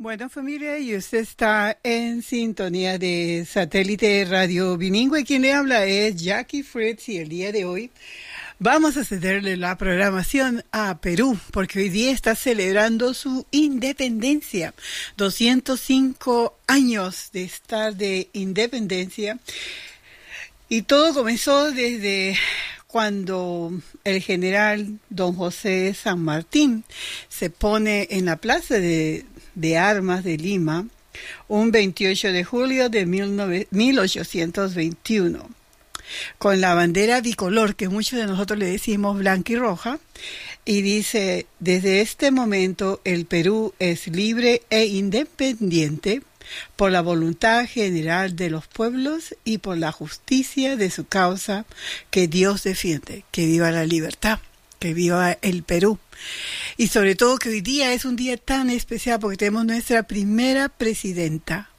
Bueno, familia, y usted está en sintonía de Satélite Radio Bilingüe. Quien le habla es Jackie Fritz, y el día de hoy vamos a cederle la programación a Perú, porque hoy día está celebrando su independencia. 205 años de estar de independencia. Y todo comenzó desde cuando el general don José San Martín se pone en la plaza de Armas de Lima un 28 de julio de 1821, con la bandera bicolor, que muchos de nosotros le decimos blanca y roja, y dice: desde este momento el Perú es libre e independiente por la voluntad general de los pueblos y por la justicia de su causa que Dios defiende. Que viva la libertad, que viva el Perú. Y sobre todo que hoy día es un día tan especial porque tenemos nuestra primera presidenta